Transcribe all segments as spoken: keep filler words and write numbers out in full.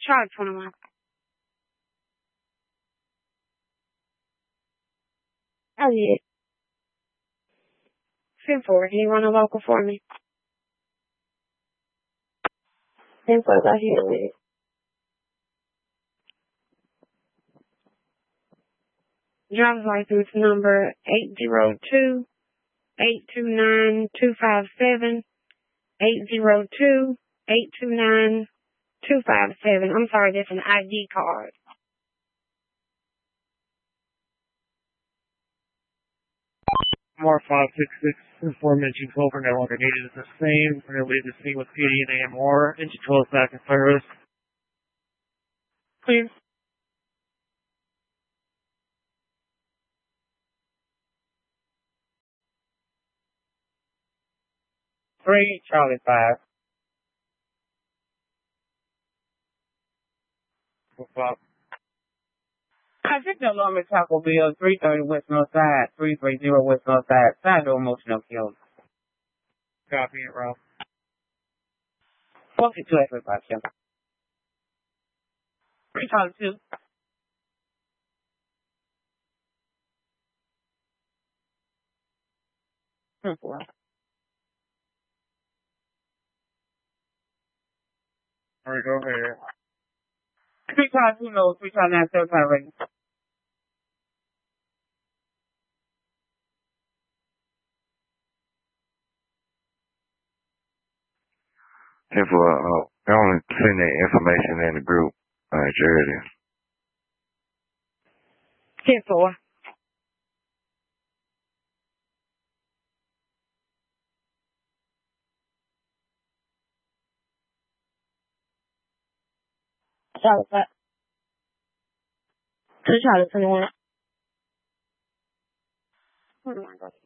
Charlie twenty-one. Oh, yeah. ten four, can you run a local for me? ten four, got here with it. Driver's license number eight zero two, eight two nine, two five seven, eight zero two, eight two nine, two five seven. I'm sorry, that's an I D card. More five six six, aforementioned Clover no longer needed is the same. We're going to leave the scene with P D and A M R. Engine twelve back in service. Clear. Three, Charlie five. What's up? I think the alarm is Taco Bell, three thirty West North Side, three three zero West North Side, side door emotional kills. Copy it, Ralph. forty-two F five, yeah. three Charlie two. ten four. Alright, go ahead. three Charlie two, no, three Charlie nine, seven Charlie ready. If uh, uh, I only send that information in the group, uh, Jersey. ten four. Charlie five. two Charlie twenty-one. Oh my God.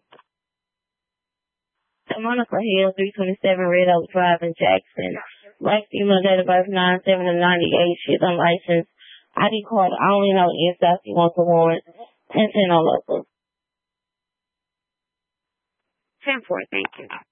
Monica Hill, three twenty-seven Red Oak Drive in Jackson. Black female, date of birth nine seven of ninety-eight. She's unlicensed. I D card, I only know inside she wants a warrant. ten ten on local. ten four, thank you.